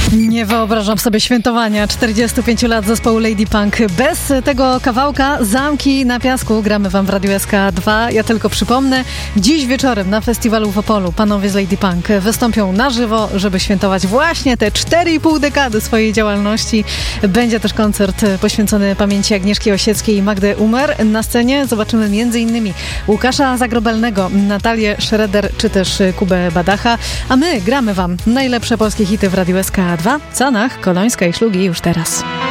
Nie wyobrażam sobie świętowania 45 lat zespołu Lady Punk. Bez tego kawałka Zamki na piasku gramy wam w Radiu SK2. Ja tylko przypomnę, dziś wieczorem na festiwalu w Opolu panowie z Lady Punk wystąpią na żywo, żeby świętować właśnie te 4,5 dekady swojej działalności. Będzie też koncert poświęcony pamięci Agnieszki Osieckiej i Magdy Umer. Na scenie zobaczymy m.in. Łukasza Zagrobelnego, Natalię Schroeder czy też Kubę Badacha. A my gramy wam najlepsze polskie hity w Radiu SK2. W Canach, Kolońska i Szlugi już teraz.